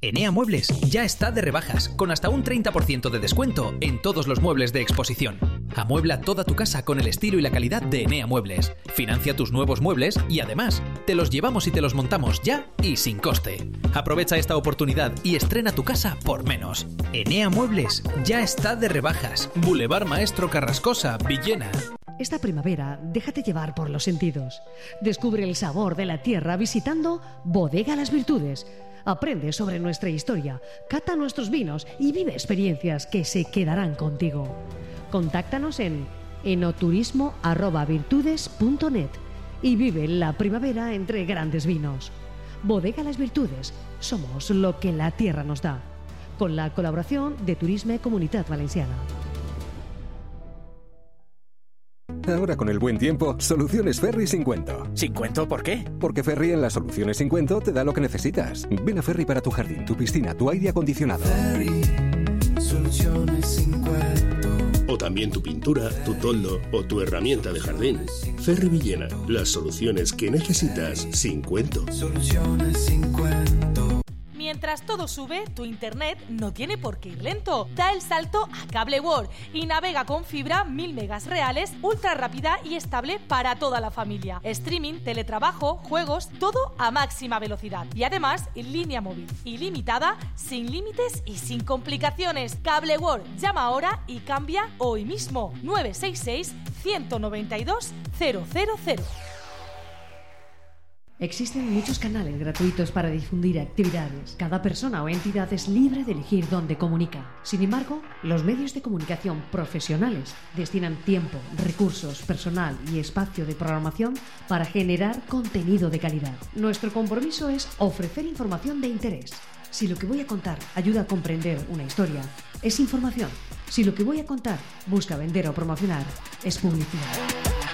Enea Muebles ya está de rebajas, con hasta un 30% de descuento en todos los muebles de exposición. Amuebla toda tu casa con el estilo y la calidad de Enea Muebles. Financia tus nuevos muebles y además, te los llevamos y te los montamos ya y sin coste. Aprovecha esta oportunidad y estrena tu casa por menos. Enea Muebles ya está de rebajas. Boulevard Maestro Carrascosa, Villena. Esta primavera, déjate llevar por los sentidos. Descubre el sabor de la tierra visitando Bodega Las Virtudes. Aprende sobre nuestra historia, cata nuestros vinos y vive experiencias que se quedarán contigo. Contáctanos en enoturismo@virtudes.net y vive la primavera entre grandes vinos. Bodega Las Virtudes, somos lo que la tierra nos da. Con la colaboración de Turisme Comunitat Valenciana. Ahora con el buen tiempo, Soluciones Ferri sin cuento. ¿Sin cuento por qué? Porque Ferri en las Soluciones sin cuento te da lo que necesitas. Ven a Ferri para tu jardín, tu piscina, tu aire acondicionado. Ferri, Soluciones sin cuento. O también tu pintura, tu toldo o tu herramienta de jardín. Ferri Villena, las soluciones que necesitas sin cuento. Soluciones sin cuento. Mientras todo sube, tu internet no tiene por qué ir lento. Da el salto a Cable World y navega con fibra 1000 megas reales, ultra rápida y estable para toda la familia. Streaming, teletrabajo, juegos, todo a máxima velocidad. Y además, en línea móvil ilimitada, sin límites y sin complicaciones. Cable World, llama ahora y cambia hoy mismo. 966 192 000. Existen muchos canales gratuitos para difundir actividades. Cada persona o entidad es libre de elegir dónde comunica. Sin embargo, los medios de comunicación profesionales destinan tiempo, recursos, personal y espacio de programación para generar contenido de calidad. Nuestro compromiso es ofrecer información de interés. Si lo que voy a contar ayuda a comprender una historia, es información. Si lo que voy a contar busca vender o promocionar, es publicidad.